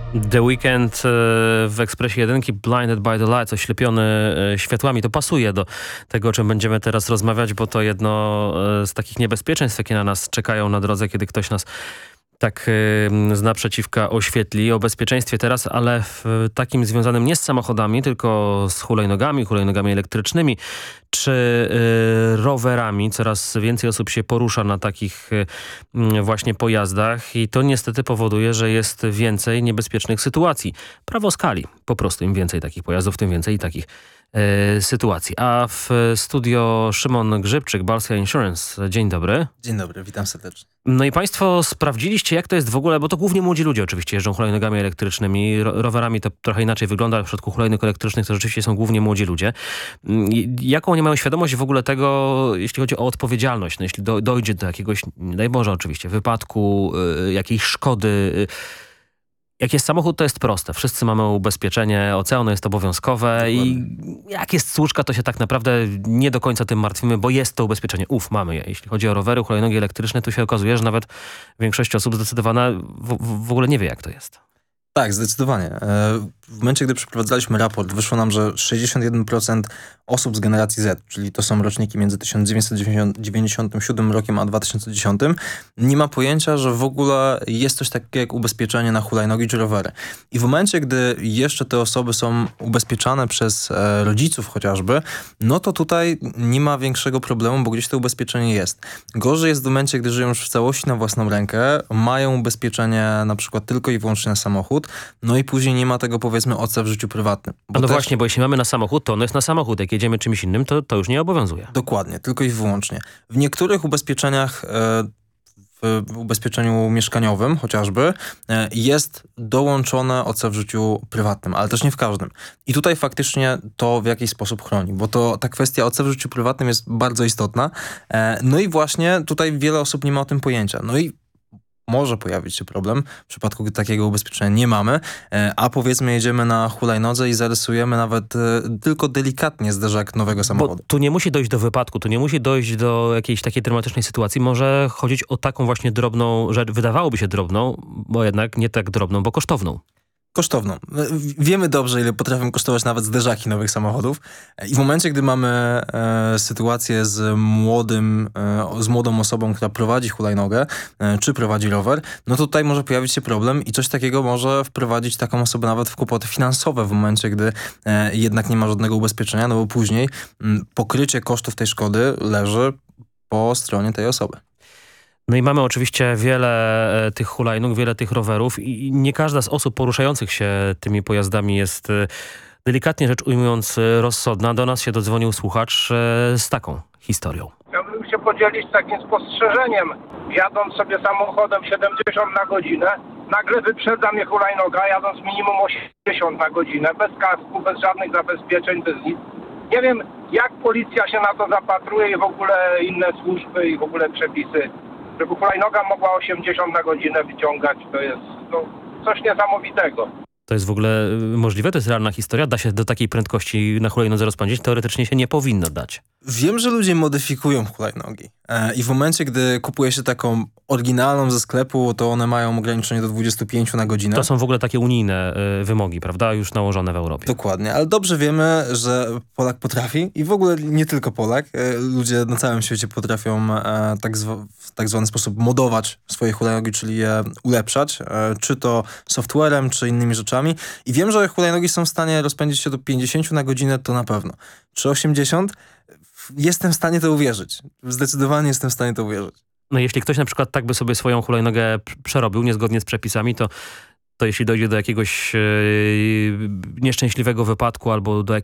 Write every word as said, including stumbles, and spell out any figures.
The Weeknd w Ekspresie Jedynki, Blinded by the Lights, oślepiony światłami. To pasuje do tego, o czym będziemy teraz rozmawiać, bo to jedno z takich niebezpieczeństw, jakie na nas czekają na drodze, kiedy ktoś nas tak y, z naprzeciwka oświetli. O bezpieczeństwie teraz, ale w takim związanym nie z samochodami, tylko z hulajnogami, hulajnogami elektrycznymi czy y, rowerami. Coraz więcej osób się porusza na takich y, właśnie pojazdach i to niestety powoduje, że jest więcej niebezpiecznych sytuacji. Prawo skali. Po prostu im więcej takich pojazdów, tym więcej takich y, sytuacji. A w studio Szymon Grzybczyk, Balska Insurance. Dzień dobry. Dzień dobry, witam serdecznie. No i państwo sprawdziliście, jak to jest w ogóle, bo to głównie młodzi ludzie oczywiście jeżdżą hulajnogami elektrycznymi. Ro rowerami to trochę inaczej wygląda. W przypadku hulajnóg elektrycznych to rzeczywiście są głównie młodzi ludzie. Jaką oni mają świadomość w ogóle tego, jeśli chodzi o odpowiedzialność? No jeśli do, dojdzie do jakiegoś, nie daj Boże oczywiście, wypadku, y, jakiejś szkody. Y, Jak jest samochód, to jest proste. Wszyscy mamy ubezpieczenie O C, ono jest obowiązkowe. Dokładnie. I jak jest służka, to się tak naprawdę nie do końca tym martwimy, bo jest to ubezpieczenie. Uf, mamy je. Jeśli chodzi o rowery, hulajnogi elektryczne, to się okazuje, że nawet większość osób zdecydowana w, w ogóle nie wie, jak to jest. Tak, zdecydowanie. W momencie, gdy przeprowadzaliśmy raport, wyszło nam, że sześćdziesiąt jeden procent osób z generacji Z, czyli to są roczniki między tysiąc dziewięćset dziewięćdziesiątym siódmym rokiem a dwa tysiące dziesiątym, nie ma pojęcia, że w ogóle jest coś takiego jak ubezpieczenie na hulajnogi czy rowery. I w momencie, gdy jeszcze te osoby są ubezpieczane przez e, rodziców chociażby, no to tutaj nie ma większego problemu, bo gdzieś to ubezpieczenie jest. Gorzej jest w momencie, gdy żyją już w całości na własną rękę, mają ubezpieczenie na przykład tylko i wyłącznie na samochód, no i później nie ma tego, powiedzmy, O C w życiu prywatnym. A no też... właśnie, bo jeśli mamy na samochód, to ono jest na samochód. Jak jedziemy czymś innym, to, to już nie obowiązuje. Dokładnie, tylko i wyłącznie. W niektórych ubezpieczeniach, w ubezpieczeniu mieszkaniowym chociażby, jest dołączone O C w życiu prywatnym, ale też nie w każdym. I tutaj faktycznie to w jakiś sposób chroni, bo to ta kwestia O C w życiu prywatnym jest bardzo istotna. No i właśnie tutaj wiele osób nie ma o tym pojęcia. No i może pojawić się problem w przypadku, gdy takiego ubezpieczenia nie mamy, a powiedzmy jedziemy na hulajnodze i zarysujemy nawet tylko delikatnie zderzak nowego samochodu. Bo tu nie musi dojść do wypadku, tu nie musi dojść do jakiejś takiej dramatycznej sytuacji. Może chodzić o taką właśnie drobną rzecz, wydawałoby się drobną, bo jednak nie tak drobną, bo kosztowną. Kosztowną. Wiemy dobrze, ile potrafią kosztować nawet zderzaki nowych samochodów. I w momencie, gdy mamy e, sytuację z młodym, e, z młodą osobą, która prowadzi hulajnogę, e, czy prowadzi rower, no to tutaj może pojawić się problem i coś takiego może wprowadzić taką osobę nawet w kłopoty finansowe w momencie, gdy e, jednak nie ma żadnego ubezpieczenia, no bo później m, pokrycie kosztów tej szkody leży po stronie tej osoby. No i mamy oczywiście wiele e, tych hulajnóg, wiele tych rowerów i nie każda z osób poruszających się tymi pojazdami jest, e, delikatnie rzecz ujmując, e, rozsądna. Do nas się dodzwonił słuchacz e, z taką historią. Chciałbym się podzielić takim spostrzeżeniem. Jadąc sobie samochodem siedemdziesiąt na godzinę, nagle wyprzedza mnie hulajnoga, jadąc minimum osiemdziesiąt na godzinę, bez kasku, bez żadnych zabezpieczeń, bez nic. Nie wiem, jak policja się na to zapatruje i w ogóle inne służby i w ogóle przepisy. Żeby hulajnoga mogła osiemdziesiąt na godzinę wyciągać, to jest no, coś niesamowitego. To jest w ogóle możliwe? To jest realna historia? Da się do takiej prędkości na hulajnodze rozpędzić? Teoretycznie się nie powinno dać. Wiem, że ludzie modyfikują hulajnogi e, i w momencie, gdy kupuje się taką oryginalną ze sklepu, to one mają ograniczenie do dwudziestu pięciu na godzinę. To są w ogóle takie unijne y, wymogi, prawda? Już nałożone w Europie. Dokładnie, ale dobrze wiemy, że Polak potrafi i w ogóle nie tylko Polak. E, ludzie na całym świecie potrafią e, tak zwa, w tak zwany sposób modować swoje hulajnogi, czyli je ulepszać, e, czy to softwarem, czy innymi rzeczami. I wiem, że hulajnogi są w stanie rozpędzić się do pięćdziesięciu na godzinę, to na pewno. Czy osiemdziesiąt? Jestem w stanie to uwierzyć. Zdecydowanie jestem w stanie to uwierzyć. No jeśli ktoś na przykład tak by sobie swoją hulajnogę przerobił, niezgodnie z przepisami, to, to jeśli dojdzie do jakiegoś yy, nieszczęśliwego wypadku albo do jakiegoś